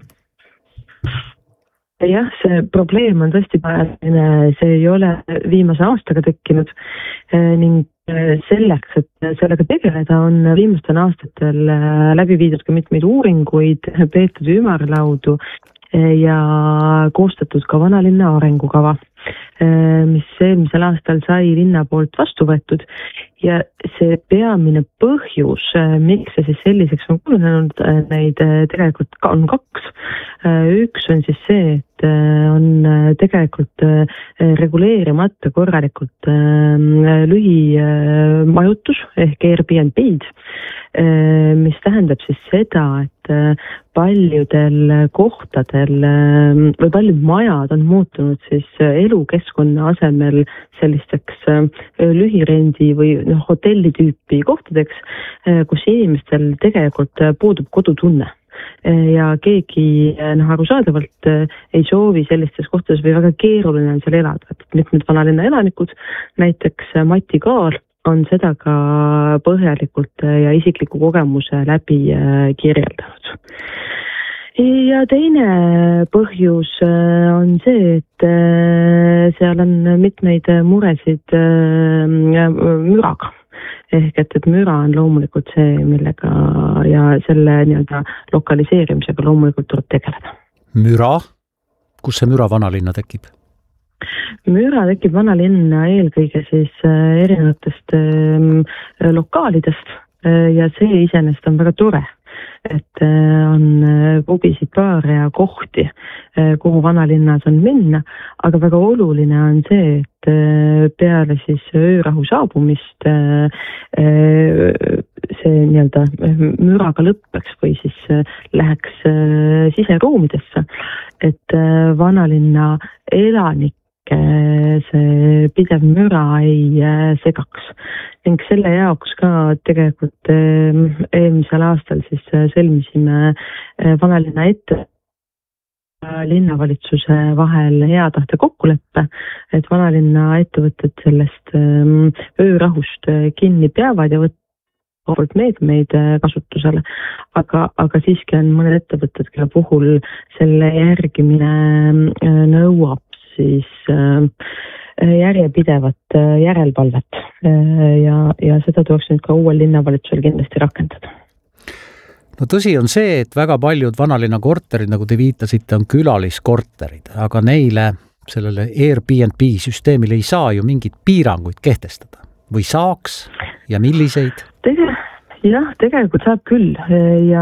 Jah, see probleem on tõesti pajaline, see ei ole viimase aastaga tekkinud ning selleks, et sellega tegeleda, on viimastel aastatel läbi viidud ka mitmeid uuringuid, peetud ümarlaudu ja koostatud ka vanalinna arengukava, mis eelmisel aastal sai linna poolt vastu võetud ja see peamine põhjus, miks see siis selliseks on kujunenud, neid tegelikult on kaks. Üks on siis see, et on tegelikult reguleerimata korralikult lühimajutus ehk Airbnb-d, mis tähendab siis seda, et paljudel kohtadel või paljud majad on muutunud siis elukeskkonna asemel sellisteks lühirendi või hotelli tüüpi kohtadeks, kus inimestel tegelikult puudub kodutunne. Ja keegi arusaadavalt ei soovi sellistes kohtades või väga keeruline on seal elada. Mitmed vanalinna elanikud, näiteks Mati Kaar, on seda ka põhjalikult ja isikliku kogemuse läbi kirjeldanud. Ja teine põhjus on see, et seal on mitmeid muresid müraga. Ehk et müra on loomulikult see, millega ja selle nii-öelda lokaliseerimisega loomulikult tuleb tegeleda. Müra? Kus see müra vanalinna tekib? Müra tekib vanalinna eelkõige siis erinevatest lokaalidest ja see iseenesest on väga tore, et on klubisid, baare ja kohti, kuhu vanalinnas on minna, aga väga oluline on see, et peale siis öörahu saabumist see nii-öelda müraga lõppeks või siis läheks siseruumidesse, et vanalinna elanik see pidev müra ei segaks. Ning selle jaoks ka tegelikult eelmisel aastal siis sõlmisime vanalinna ette linnavalitsuse vahel hea tahte kokkuleppe, et vanalinna ettevõtted sellest öörahust kinni peavad ja võtavad meetmeid kasutusele, aga siiski on mõned ettevõtted, kelle puhul selle järgimine nõuab siis järjepidevat järelvalvet ja seda tuleks nüüd ka uuel linnavalitsusel kindlasti rakendada. No tõsi on see, et väga paljud vanalinna korterid, nagu te viitasite, on külaliskorterid, aga neile, sellele Airbnb süsteemile ei saa ju mingit piiranguid kehtestada. Või saaks ja milliseid? Jah, tegelikult saab küll ja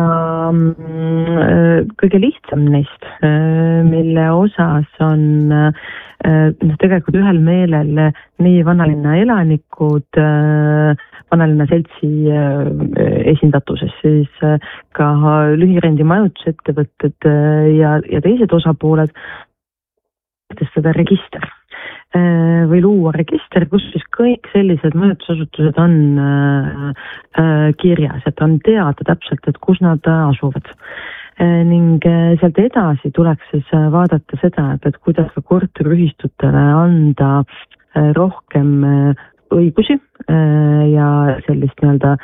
kõige lihtsam neist, mille osas on tegelikult ühel meelel nii vanalinna elanikud, vanalinna seltsi esindatuses, siis ka lühirendi majutusettevõtted ja teised osapooled seda register või luua register, kus siis kõik sellised majutusasutused on kirjas, et on teada täpselt, et kus nad asuvad. Ning sealt edasi tuleks siis vaadata seda, et kuidas ka korteriühistutele anda rohkem õigusi ja sellist nii-öelda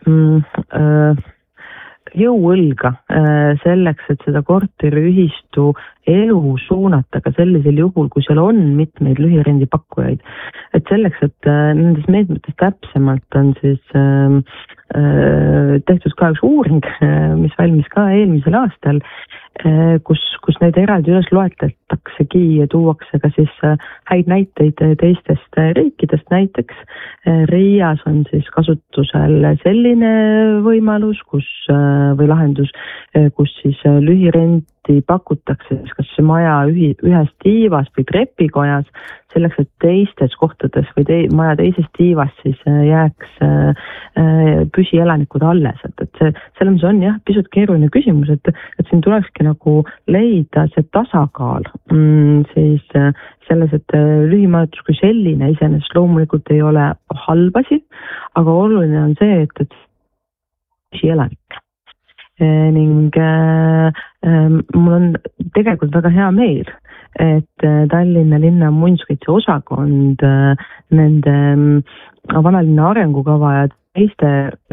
jõuõlga selleks, et seda korteriühistu elu suunata ka sellisel juhul, kui seal on mitmeid lühirendi pakkujaid. Et selleks, et nendes meetmetes täpsemalt on siis tehtud ka üks uuring, mis valmis ka eelmisel aastal, kus neid eraldi üles loetletaksegi ja tuuakse ka siis häid näiteid teistest riikidest. Näiteks Riias on siis kasutusel selline võimalus, või lahendus, kus siis lühirenti pakutakse kas maja ühes tiivas või trepikojas, selleks, et teistes kohtades või maja teises tiivas siis jääks püsielanikud alles. Et selles on jah, pisut keeruline küsimus, et siin tulekski nagu leida see tasakaal siis selles, et lühimajutus kui selline iseenesest loomulikult ei ole halb asi, aga oluline on see, et püsielanik. Ning mul on tegelikult väga hea meel, et Tallinna linna muinsuskaitse osakond nende vanalinna arengukava ja teiste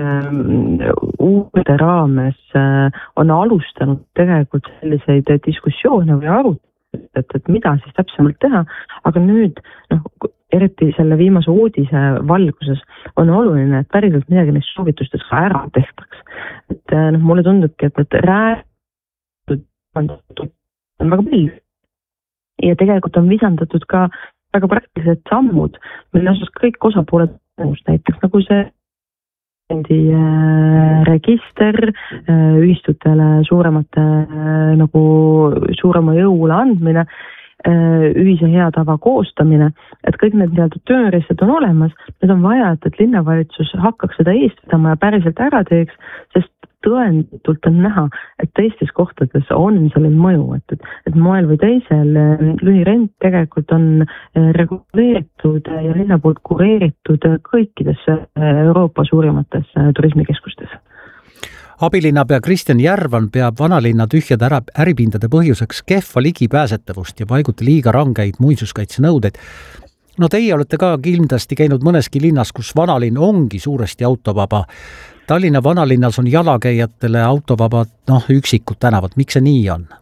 uude raames on alustanud tegelikult selliseid diskussioone või arutelusid, et mida siis täpsemalt teha, aga nüüd eriti selle viimase uudise valguses on oluline, et päriselt midagi neist soovitustest ka ära tehtaks. Et mulle tundubki, et räägitud on väga palju ja tegelikult on visandatud ka väga praktilised sammud, mille osas kõik osapooled näiteks nagu see register, ühistutele suurema jõule andmine, ühise hea tava koostamine, et kõik need tööriistad on olemas, need on vaja, et linnavalitsus hakkaks seda eest vedama ja päriselt ära teeks, sest tõenditult on näha, et teistes kohtades on sellel mõju, et moel või teisel lühirent tegelikult on reguleeritud ja linna poolt kureeritud kõikides Euroopa suurimates turismikeskustes. Abilinnapea Kristjan Järvan peab vanalinna tühjade äripindade põhjuseks kehva ligipääsetavust ja paiguti liiga rangeid muinsuskaitsenõudeid. No teie olete ka kindlasti käinud mõneski linnas, kus vanalinn ongi suuresti autovaba. Tallinna vanalinnas on jalakäijatele autovabad üksikud tänavad. Miks see nii on?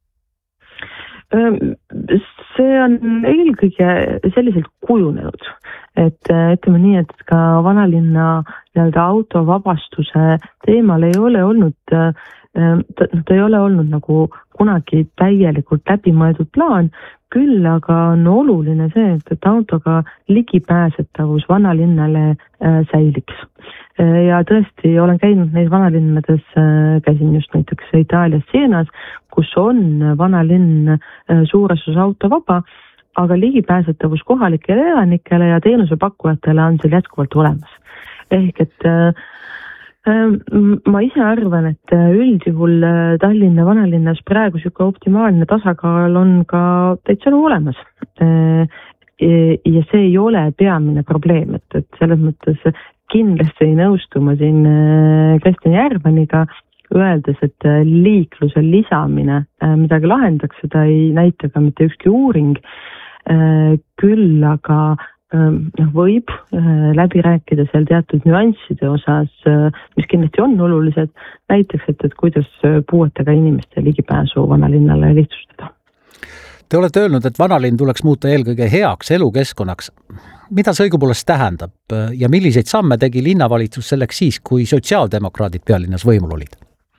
See on eelkõige selliselt kujunenud, et ütleme nii, et ka vanalinna autovabastuse teemal ei ole olnud, ta ei ole olnud nagu kunagi täielikult läbimõeldud plaan, küll aga on oluline see, et autoga ligipääsetavus vanalinnale säiliks. Ja tõesti olen käinud neis vanalinnades, käisin just näiteks Itaalias Sienas, kus on vanalinn suures osas autovaba, aga ligipääsetavus kohalikele elanikele ja teenusepakkujatele on seal jätkuvalt olemas. Ehk et ma ise arvan, et üldjuhul Tallinna vanalinnas praegu siuke optimaalne tasakaal on ka täitsa olemas. Ja see ei ole peamine probleem, et selles mõttes kindlasti ei nõustuma siin Kristjan Järvaniga, öeldes, et liikluse lisamine midagi lahendaks, seda ei näita ka mitte ükski uuring, küll aga võib läbi rääkida seal teatud nüansside osas, mis kindlasti on olulised, näiteks, et kuidas puuetega inimeste ligipääsu vanalinnale lihtsustada. Te olete öelnud, et vanalinn tuleks muuta eelkõige heaks elukeskkonnaks. Mida see õigupoolest tähendab ja milliseid samme tegi linnavalitsus selleks siis, kui sotsiaaldemokraadid pealinnas võimul olid?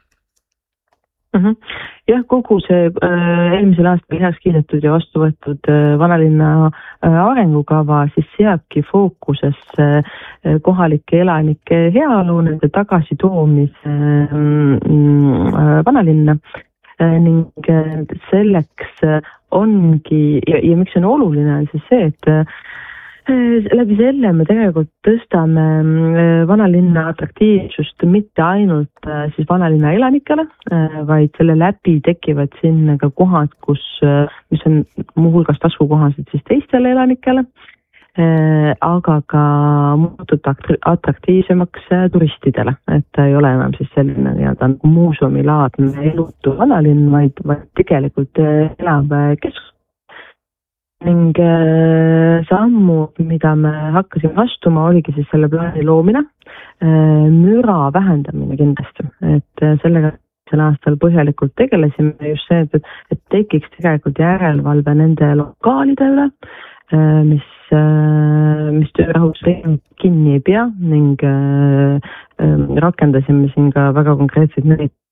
Jah, kogu see eelmisel aastal heaks kiidetud ja vastu võetud vanalinna arengukava siis seabki fookusesse kohalike elanike heaolu, nende tagasitoomise vanalinna ning selleks ongi ja miks on oluline on siis see, et läbi selle me tegelikult tõstame vanalinna atraktiivsust mitte ainult siis vanalinna elanikele, vaid selle läbi tekivad sinna ka kohad, mis on muuhulgas taskukohased siis teistele elanikele, aga ka muutud atraktiivsemaks turistidele, et ta ei ole enam siis selline muuseumilaadne elutu vanalinn, vaid tegelikult elav keskus. Ning sammu, mida me hakkasime astuma, oligi siis selle plaani loomine, müra vähendamine kindlasti, et sellega sel aastal põhjalikult tegelesime just see, et tekiks tegelikult järelevalve nende lokaalide üle, mis töörahust kinni ei pea ning rakendasime siin ka väga konkreetseid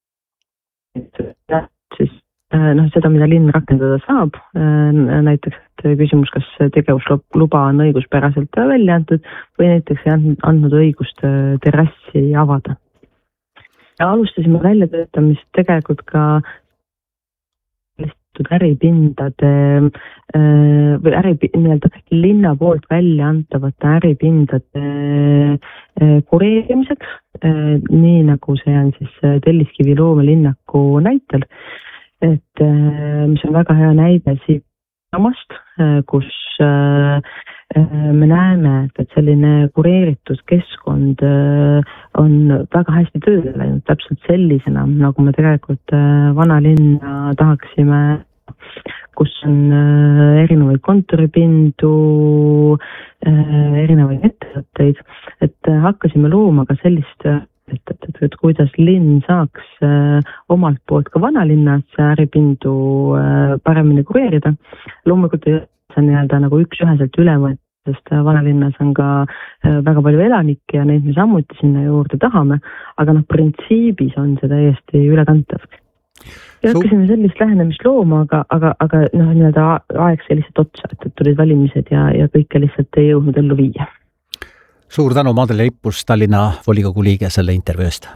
siis seda, mida linn rakendada saab, näiteks küsimus, kas tegevusluba on õiguspäraselt välja antud või näiteks andnud õigust terrassi avada. Ja alustasime väljatöötamist tegelikult ka äripindade või linna poolt välja antavate äripindade kureerimiseks, nii nagu see on siis Telliskivi loomelinnaku näitel, et mis on väga hea näide siiamast, kus me näeme, et selline kureeritud keskkond on väga hästi tööle läinud täpselt sellisena, nagu me tegelikult vanalinna tahaksime, kus on erinevaid kontoripindu, erinevaid ettevõtteid, et hakkasime looma ka sellist, et kuidas linn saaks omalt poolt ka vanalinnas äripindu paremini kureerida. Loomulikult see on nagu üks-üheselt ülevõet, sest vanalinnas on ka väga palju elanikke ja neid me samuti sinna juurde tahame, aga printsiibis on see täiesti ülekantav. Ja hakkasime sellist lähenemist looma, aga aeg sai lihtsalt otsa, et tulid valimised ja kõike lihtsalt ei jõudnud ellu viia. Suur tänu, Madele Lippus, Tallinna volikogu liige selle intervjuu eest.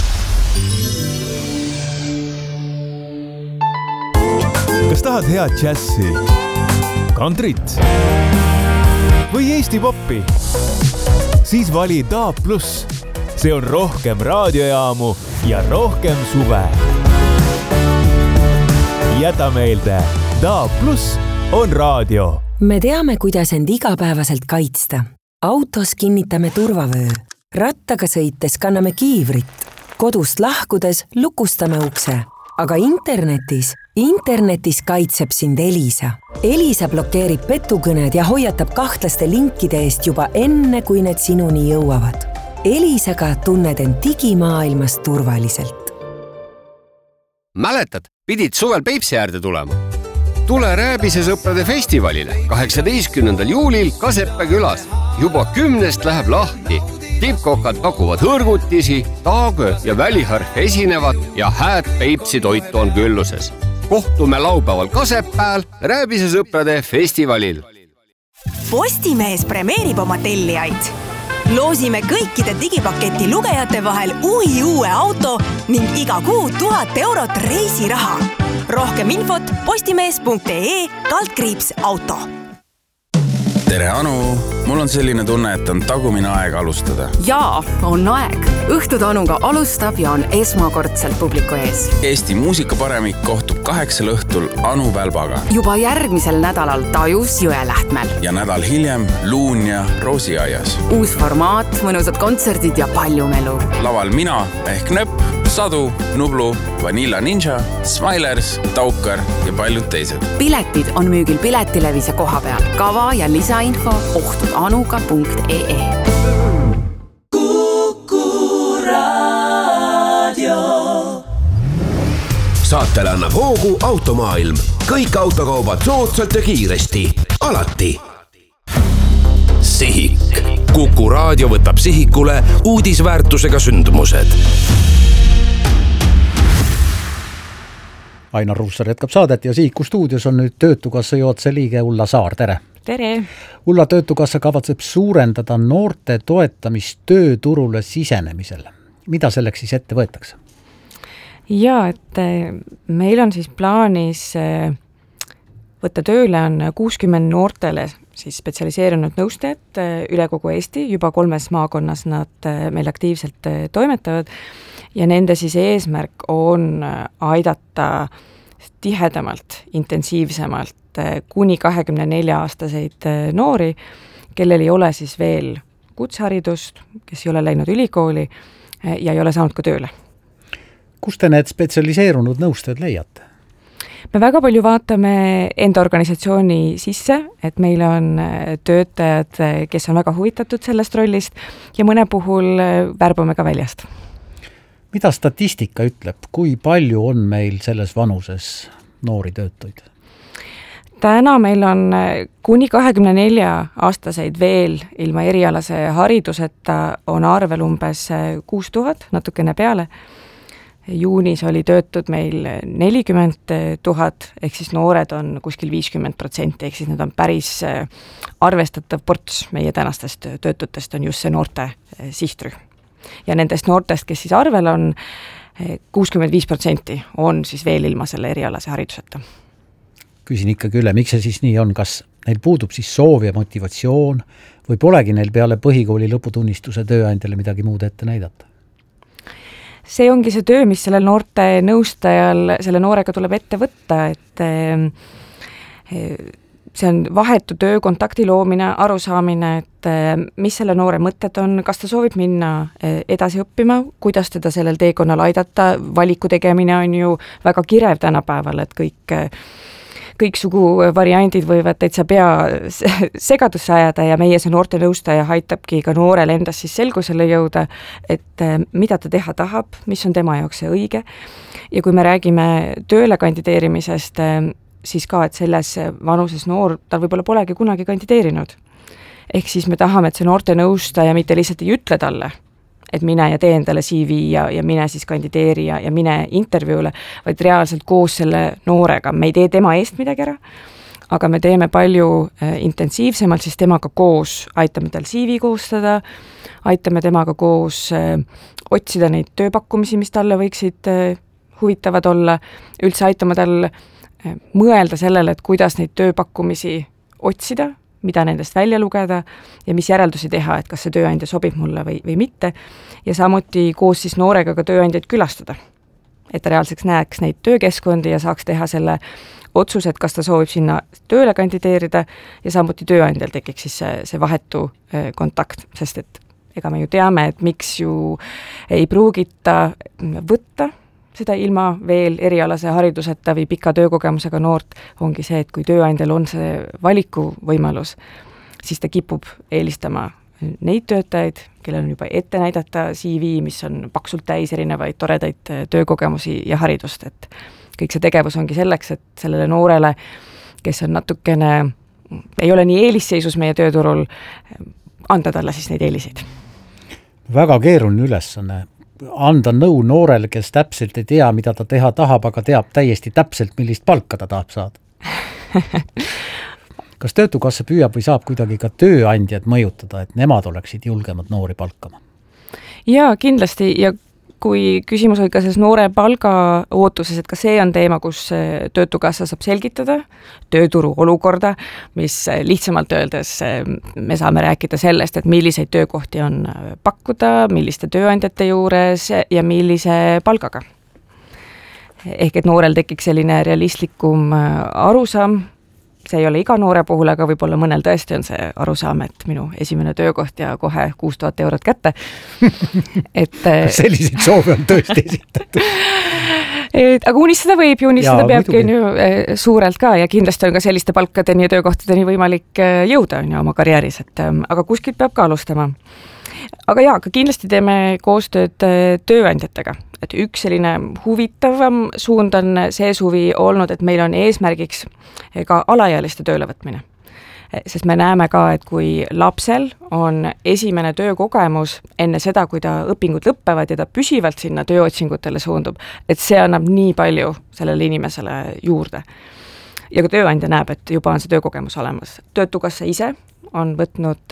Kas tahad head džässi, kantrit või Eesti poppi? Siis vali DAB+. See on rohkem raadiojaamu ja rohkem suve. Jäta meelde, DAB+ on raadio. Me teame, kuidas end igapäevaselt kaitsta. Autos kinnitame turvavöö. Rattaga sõites kanname kiivrit. Kodust lahkudes lukustame ukse. Aga internetis kaitseb sind Elisa. Elisa blokeerib petukõned ja hoiatab kahtlaste linkide eest juba enne, kui need sinuni jõuavad. Elisaga tunned end digimaailmas turvaliselt. Mäletad, pidid suvel Peipsi äärde tulema? Tule Rääbise sõprade festivalile 18. juulil Kasepää külas. Juba 10 läheb lahti. Tippkokad pakuvad hõrgutisi, taagö ja väliharf esinevad ja hääd Peipsi toitu on külluses. Kohtume laupäeval Kasepääl Rääbise sõprade festivalil. Postimees premeerib oma tellijaid. Loosime kõikide digipaketi lugejate vahel uue auto ning iga kuu 1000 eurot reisiraha. Rohkem infot postimees.ee/auto. Tere Anu, mul on selline tunne, et on tagumine aeg alustada. Jaa, on aeg. Õhtud Anuga alustab ja on esmakordselt publiku ees. Eesti muusikaparemik kohtub 8 õhtul Anu Välbaga. Juba järgmisel nädalal Tajus Jõelähtmel. Ja nädal hiljem Luunja Roosiaias. Uus formaat, mõnusad kontserdid ja palju melu. Laval mina ehk Nöpp, Sadu, Nublu, Vanilla Ninja, Smilers, Taukar ja paljud teised. Piletid on müügil Piletilevis ja koha peal. Kava ja lisainfo ohtudanuga.ee. Saatele annab hoogu Automaailm. Kõik autokaubad soodsalt ja kiiresti. Alati. Sihik. Kuku raadio võtab sihikule uudisväärtusega sündmused. Ainar Ruussaar jätkab saadet ja Sihiku stuudios on nüüd Töötukassa juhatuse liige Ulla Saar, tere! Tere! Ulla, Töötukassa kavatseb suurendada noorte toetamist tööturule sisenemisel. Mida selleks siis ette võetakse? Jaa, et meil on siis plaanis võtta tööle on 60 noortele siis spetsialiseerunud nõustajad üle kogu Eesti, juba 3 maakonnas nad meil aktiivselt toimetavad ja nende siis eesmärk on aidata tihedamalt, intensiivsemalt kuni 24-aastaseid noori, kellel ei ole siis veel kutseharidust, kes ei ole läinud ülikooli ja ei ole saanud ka tööle. Kus te need spetsialiseerunud nõustajad leiate? Me väga palju vaatame enda organisatsiooni sisse, et meil on töötajad, kes on väga huvitatud sellest rollist ja mõne puhul värbame ka väljast. Mida statistika ütleb, kui palju on meil selles vanuses noori töötuid? täna meil on kuni 24-aastaseid veel ilma erialase hariduseta on arvel umbes 6000, natukene peale. Juunis oli töötud meil 40 000, ehk siis noored on kuskil 50%, ehk siis need on päris arvestatav ports meie tänastest töötutest on just see noorte sihtrühm. Ja nendest noortest, kes siis arvel on, 65% on siis veel ilma selle erialase hariduseta. Küsin ikkagi üle, miks see siis nii on, kas neil puudub siis soov ja motivatsioon või polegi neil peale põhikooli lõputunnistuse tööandjale midagi muud ette näidata? See ongi see töö, mis sellel noorte nõustajal, selle noorega tuleb ette võtta, et see on vahetu töö, kontakti loomine, arusaamine, et mis selle noore mõtted on, kas ta soovib minna edasi õppima, kuidas teda sellel teekonnal aidata, valiku tegemine on ju väga kirev tänapäeval, et kõiksugu variandid võivad täitsa pea segadusse ajada ja meie see noorte nõustaja aitabki ka noorel endas siis selgusele jõuda, et mida ta teha tahab, mis on tema jaoks see õige. Ja kui me räägime tööle kandideerimisest, siis ka, et selles vanuses noor, tal võib-olla polegi kunagi kandideerinud. Ehk siis me tahame, et see noorte nõustaja mitte lihtsalt ei ütle talle, et mine ja tee endale CV ja mine siis kandideeri ja mine intervjuule, vaid reaalselt koos selle noorega. Me ei tee tema eest midagi ära, aga me teeme palju intensiivsemalt siis temaga koos, aitame tal CV koostada, aitame temaga koos otsida neid tööpakkumisi, mis talle võiksid huvitavad olla, üldse aitame tal mõelda sellele, et kuidas neid tööpakkumisi otsida, mida nendest välja lugeda ja mis järeldusi teha, et kas see tööandja sobib mulle või mitte. Ja samuti koos siis noorega ka tööandjaid külastada, et ta reaalseks näeks neid töökeskkondi ja saaks teha selle otsuse, et kas ta soovib sinna tööle kandideerida ja samuti tööandjal tekiks siis see vahetu kontakt, sest et ega me ju teame, et miks ju ei pruugita võtta seda ilma veel erialase hariduseta või pika töökogemusega noort, ongi see, et kui tööandjal on see valikuvõimalus, siis ta kipub eelistama neid töötajaid, kellel on juba ette näidata CV, mis on paksult täis erinevaid toredaid töökogemusi ja haridust, et kõik see tegevus ongi selleks, et sellele noorele, kes on natukene, ei ole nii eelisseisus meie tööturul, anda talle siis neid eeliseid. Väga keeruline ülesanne. Anda nõu noorele, kes täpselt ei tea, mida ta teha tahab, aga teab täiesti täpselt, millist palka ta tahab saada. Kas Töötukassa püüab või saab kuidagi ka tööandjad mõjutada, et nemad oleksid julgemad noori palkama? Jaa, kindlasti ja kui küsimus oli ka selles noore palga ootuses, et ka see on teema, kus Töötukassa saab selgitada tööturu olukorda, mis lihtsamalt öeldes me saame rääkida sellest, et milliseid töökohti on pakkuda, milliste tööandjate juures ja millise palgaga. Ehk et noorel tekiks selline realistlikum arusaam, see ei ole iga noore puhul, aga võib-olla mõnel tõesti on see arusaam, et minu esimene töökoht ja kohe 6000 eurot kätte. Selliseid soove on tõesti esitatud. Aga unistada võib ju, unistada peabki suurelt ka ja kindlasti on ka selliste palkadeni ja töökohtadeni võimalik jõuda oma karjääris, aga kuskilt peab ka alustama. Aga jaa, ka kindlasti teeme koostööd tööandjatega, et üks selline huvitavam suund on see suvi olnud, et meil on eesmärgiks ka alaealiste töölevõtmine. Sest me näeme ka, et kui lapsel on esimene töökogemus enne seda, kui ta õpingud lõppevad ja ta püsivalt sinna tööotsingutele suundub, et see annab nii palju sellele inimesele juurde. Ja ka tööandja näeb, et juba on see töökogemus olemas. Töötukassa ise on võtnud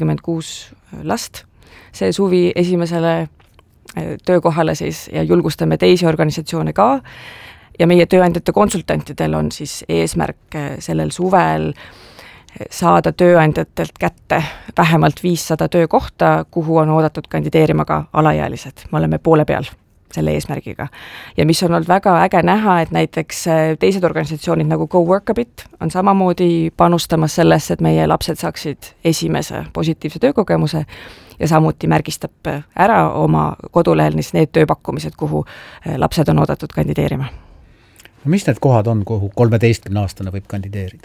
46 last see suvi esimesele töökohale siis ja julgustame teisi organisatsioone ka ja meie tööandjate konsultantidel on siis eesmärk sellel suvel saada tööandjatelt kätte vähemalt 500 töökohta, kuhu on oodatud kandideerima ka alaealised. Me oleme poole peal selle eesmärgiga. Ja mis on olnud väga äge näha, et näiteks teised organisatsioonid nagu Go Work a Bit on samamoodi panustamas sellesse, et meie lapsed saaksid esimese positiivse töökogemuse ja samuti märgistab ära oma kodulehel need tööpakkumised, kuhu lapsed on oodatud kandideerima. Mis need kohad on, kuhu 13-aastane võib kandideerida?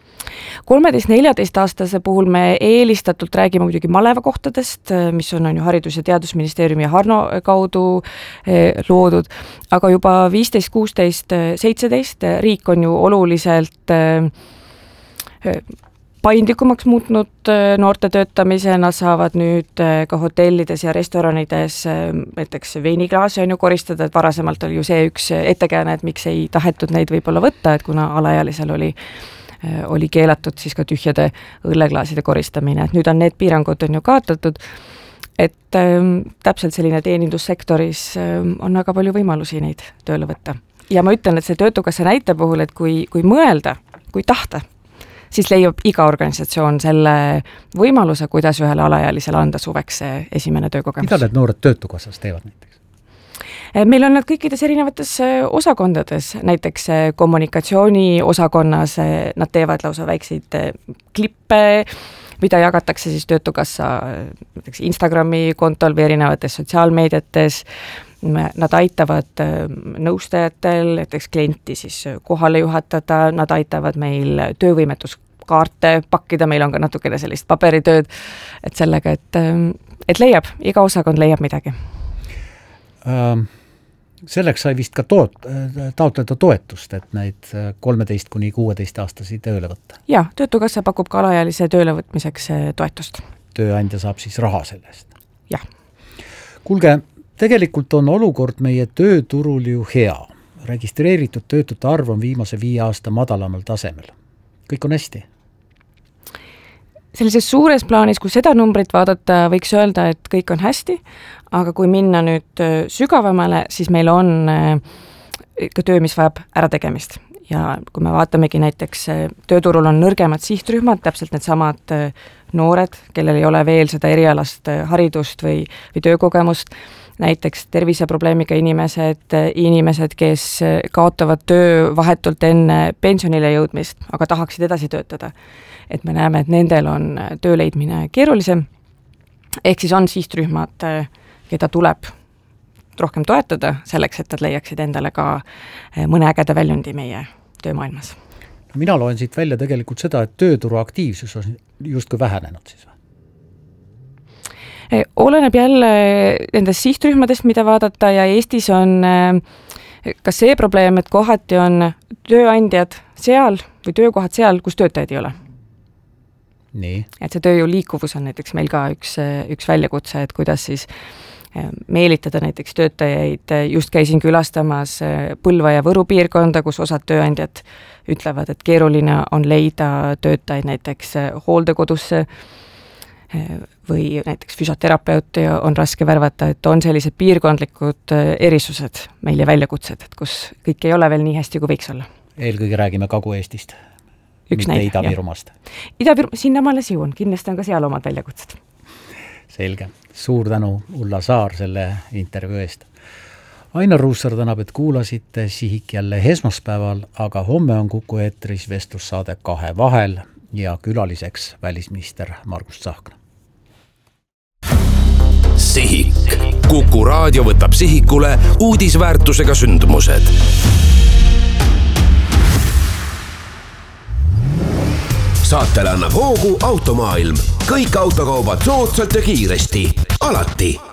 13-14-aastase puhul me eelistatult räägime muidugi malevakohtadest, mis on ju Haridus- ja Teadusministeeriumi ja Harno kaudu loodud, aga juba 15, 16, 17 riik on ju oluliselt paindlikumaks muutnud noorte töötamise, nad saavad nüüd ka hotellides ja restoranides näiteks veiniklaasi on ju koristada, et varasemalt oli ju see üks ettekääne, et miks ei tahetud neid võib-olla võtta, et kuna alaealisel oli keelatud siis ka tühjade õlleklaaside koristamine, et nüüd on need piirangud on ju kaotatud, et täpselt selline teenindussektoris on väga palju võimalusi neid tööle võtta. Ja ma ütlen, et see Töötukassa näite puhul, et kui mõelda, kui tahta, siis leiab iga organisatsioon selle võimaluse, kuidas ühele alaealisele anda suveks see esimene töökogemus. Mida need noored Töötukassas teevad näiteks? Meil on nad kõikides erinevates osakondades, näiteks kommunikatsiooni osakonnas, nad teevad lausa väikseid klippe, mida jagatakse siis Töötukassa näiteks Instagrami kontol või erinevates sotsiaalmeediates. Nad aitavad nõustajatel näiteks klienti siis kohale juhatada, nad aitavad meil töövõimetuskaarte pakkida, meil on ka natukene sellist paberitööd, et sellega, et leiab, iga osakond leiab midagi. Selleks sai vist ka taotleda toetust, et neid 13–16 aastasi tööle võtta. Ja, Töötukassa pakub ka alaealise tööle võtmiseks toetust. Tööandja saab siis raha sellest? Jah. Kuulge, tegelikult on olukord meie tööturul ju hea. Registreeritud töötute arv on viimase 5 aasta madalamal tasemel. Kõik on hästi? Sellises suures plaanis, kui seda numbrit vaadata, võiks öelda, et kõik on hästi, aga kui minna nüüd sügavamale, siis meil on ka töö, mis vajab ärategemist. Ja kui me vaatamegi näiteks, tööturul on nõrgemad sihtrühmad, täpselt needsamad noored, kellel ei ole veel seda erialast haridust või töökogemust, näiteks terviseprobleemiga inimesed, kes kaotavad töö vahetult enne pensionile jõudmist, aga tahaksid edasi töötada. Et me näeme, et nendel on töö leidmine keerulisem, ehk siis on sihtrühmad, keda tuleb rohkem toetada selleks, et nad leiaksid endale ka mõne ägeda väljundi meie töömaailmas. Mina loen siit välja tegelikult seda, et tööturu aktiivsus on justkui vähenenud siis või? Oleneb jälle nendest sihtrühmadest, mida vaadata ja Eestis on ka see probleem, et kohati on tööandjad seal või töökohad seal, kus töötajaid ei ole. Nii. Et see tööjõu liikuvus on näiteks meil ka üks väljakutse, et kuidas siis meelitada näiteks töötajaid, just käisin külastamas Põlva ja Võru piirkonda, kus osad tööandjad ütlevad, et keeruline on leida töötajaid näiteks hooldekodusse või näiteks füsioterapeuti on raske värvata, et on sellised piirkondlikud erisused meil ja väljakutsed, et kus kõik ei ole veel nii hästi, kui võiks olla. Eelkõige räägime Kagu-Eestist, mitte Ida-Virumaast. Sinna ma alles jõuan, kindlasti on ka seal omad väljakutsed. Selge. Suur tänu, Ulla Saar, selle intervjuu eest. Ainar Ruussaar tänab, et kuulasite Sihik jälle esmaspäeval, aga homme on Kuku eetris vestlussaade 2 vahel ja külaliseks välisminister Margus Tsahkna. Sihik. Kuku raadio võtab sihikule uudisväärtusega sündmused. Saatele annab hoogu Automaailm. Kõik autokaubad soodsalt ja kiiresti. Alati.